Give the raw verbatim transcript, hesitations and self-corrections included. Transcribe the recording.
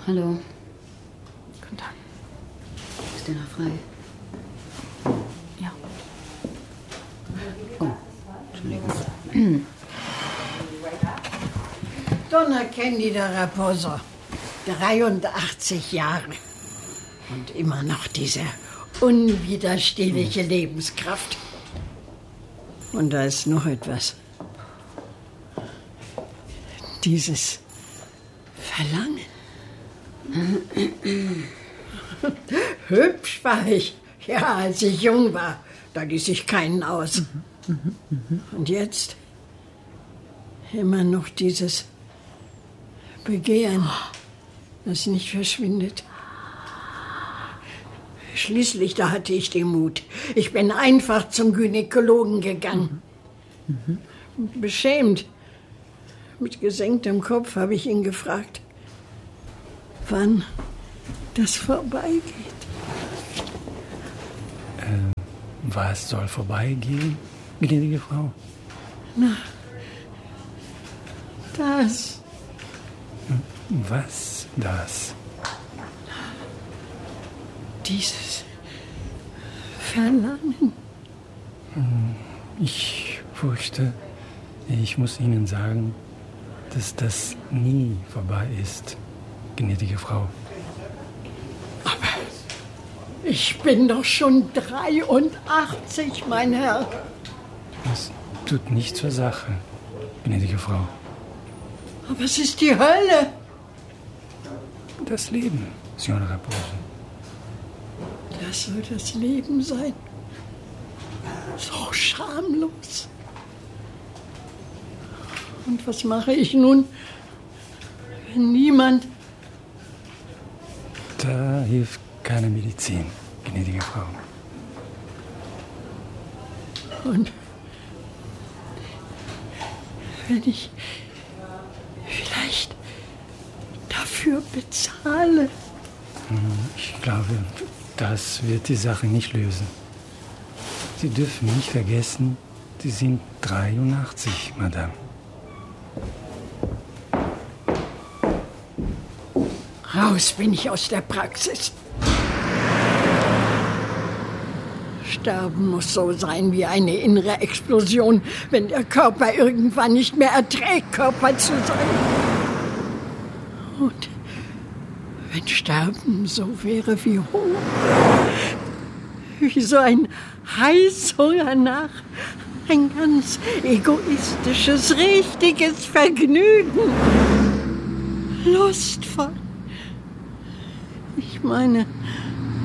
Hallo. Guten Tag. Ist der noch frei? Ja. Oh, Entschuldigung. Donna Candida Raposo, dreiundachtzig Jahre. Und immer noch diese unwiderstehliche Lebenskraft. Und da ist noch etwas. Dieses Verlangen. Hübsch war ich, ja, als ich jung war. Da ließ ich keinen aus. Und jetzt immer noch dieses Begehren, das nicht verschwindet. Schließlich, da hatte ich den Mut. Ich bin einfach zum Gynäkologen gegangen. Beschämt, mit gesenktem Kopf habe ich ihn gefragt, wann das vorbeigeht. Äh, was soll vorbeigehen, gnädige Frau? Na, das. Was das? Dieses Verlangen. Ich fürchte, ich muss Ihnen sagen, dass das nie vorbei ist, gnädige Frau. Aber ich bin doch schon dreiundachtzig, mein Herr. Das tut nichts zur Sache, gnädige Frau. Aber es ist die Hölle. Das Leben, Signora Raposo. Das soll das Leben sein. So schamlos. Und was mache ich nun, wenn niemand... Da hilft keine Medizin, gnädige Frau. Und wenn ich vielleicht dafür bezahle... Ich glaube, das wird die Sache nicht lösen. Sie dürfen nicht vergessen, Sie sind dreiundachtzig, Madame. Raus bin ich aus der Praxis. Sterben muss so sein wie eine innere Explosion, wenn der Körper irgendwann nicht mehr erträgt, Körper zu sein. Und wenn Sterben so wäre wie Hunger, wie so ein Heißhunger nach, ein ganz egoistisches, richtiges Vergnügen, lustvoll. Ich meine,